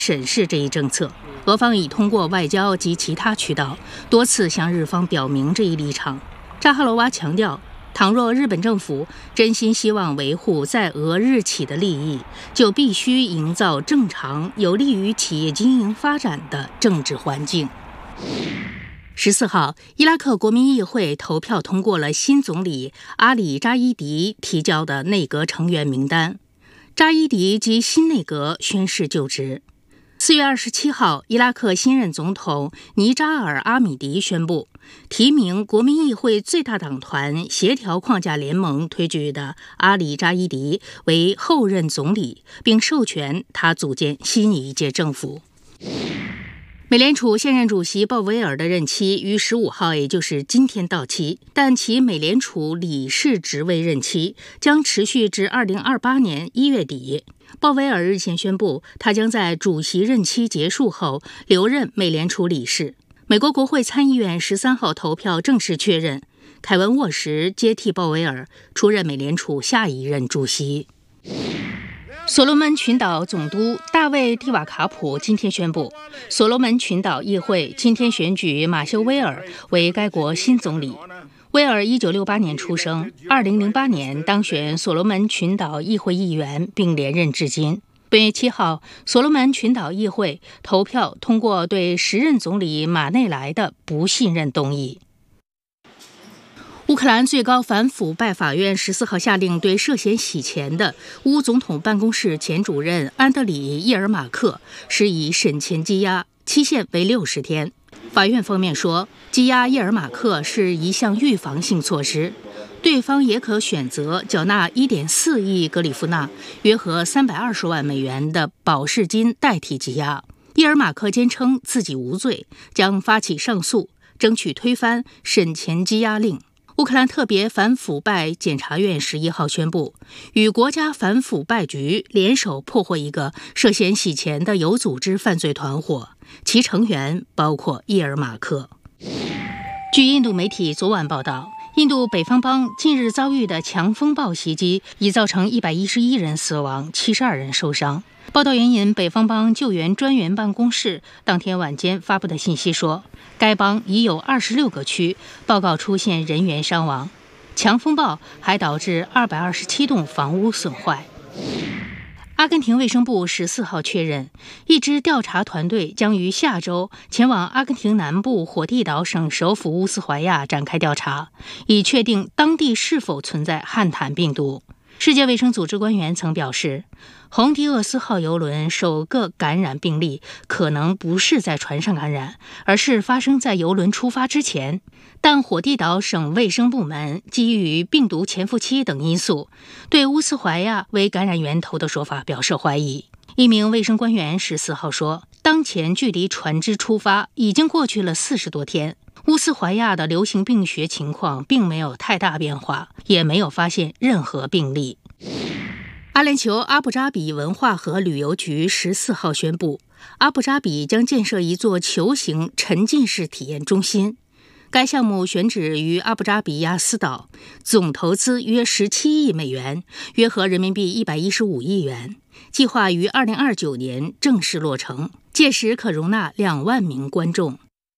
审视这一政策。俄方已通过外交及其他渠道多次向日方表明这一立场。扎哈罗娃强调，倘若日本政府真心希望维护在俄日企的利益，就必须营造正常、有利于企业经营发展的政治环境。14号，伊拉克国民议会投票通过了新总理阿里扎伊迪提交的内阁成员名单，扎伊迪及新内阁宣誓就职。4月27号，伊拉克新任总统尼扎尔·阿米迪宣布提名国民议会最大党团协调框架联盟推举的阿里扎伊迪为后任总理，并授权他组建新一届政府。美联储现任主席鲍威尔的任期于15号，也就是今天到期，但其美联储理事职位任期将持续至2028年1月底。鲍威尔日前宣布，他将在主席任期结束后留任美联储理事。美国国会参议院13号投票正式确认，凯文·沃什接替鲍威尔出任美联储下一任主席。所罗门群岛总督大卫·蒂瓦卡普今天宣布，所罗门群岛议会今天选举马修·威尔为该国新总理。威尔1968年出生，2008年当选所罗门群岛议会议员，并连任至今。本月7号，所罗门群岛议会投票通过对时任总理马内莱的不信任动议。乌克兰最高反腐败法院14号下令对涉嫌洗钱的乌总统办公室前主任安德里·伊尔马克施以审前羁押，期限为60天。法院方面说，羁押伊尔马克是一项预防性措施，对方也可选择缴纳1.4亿格里夫纳（约合320万美元）的保释金代替羁押。伊尔马克坚称自己无罪，将发起上诉，争取推翻审前羁押令。乌克兰特别反腐败检察院11号宣布，与国家反腐败局联手破获一个涉嫌洗钱的有组织犯罪团伙，其成员包括伊尔马克。据印度媒体昨晚报道，印度北方邦近日遭遇的强风暴袭击已造成111人死亡，72人受伤。报道援引北方邦救援专员办公室当天晚间发布的信息说，该邦已有26个区报告出现人员伤亡。强风暴还导致227栋房屋损坏。阿根廷卫生部14号确认，一支调查团队将于下周前往阿根廷南部火地岛省首府乌斯怀亚展开调查，以确定当地是否存在汉坦病毒。世界卫生组织官员曾表示，洪迪厄斯号邮轮首个感染病例可能不是在船上感染，而是发生在邮轮出发之前。但火地岛省卫生部门基于病毒潜伏期等因素，对乌斯怀亚为感染源头的说法表示怀疑。一名卫生官员14号说，当前距离船只出发已经过去了40多天，乌斯怀亚的流行病学情况并没有太大变化，也没有发现任何病例。阿联酋阿布扎比文化和旅游局14号宣布，阿布扎比将建设一座球形沉浸式体验中心。该项目选址于阿布扎比亚斯岛，总投资约17亿美元，约合人民币115亿元，计划于2029年正式落成，届时可容纳2万名观众。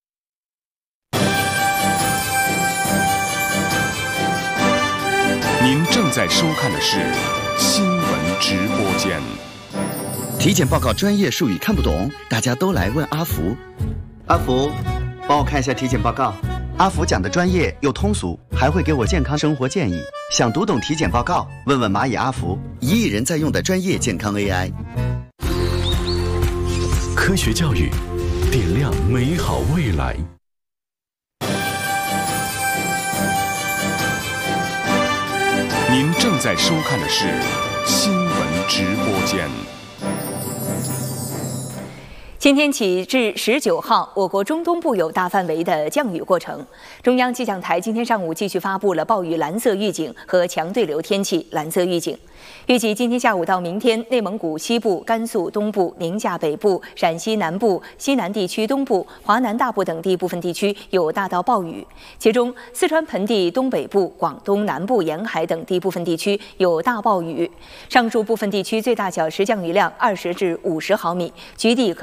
您正在收看的是新闻直播间。 体检报告专业术语看不懂，大家都来问阿福。阿福，帮我看一下体检报告。阿福讲的专业又通俗，还会给我健康生活建议。想读懂体检报告，问问蚂蚁阿福，1亿人在用的专业健康 AI。 科学教育，点亮美好未来。您正在收看的是新闻直播间。 今天起至19号，我国中东部有大范围的降雨过程。中央气象台今天上午继续发布了暴雨蓝色预警和强对流天气蓝色预警。预计今天下午到明天，内蒙古西部、甘肃东部、宁夏北部、陕西南部、西南地区东部、华南大部等地部分地区有大到暴雨，其中四川盆地东北部、广东南部沿海等地部分地区有大暴雨。上述部分地区最大小时降雨量20至50毫米，局地可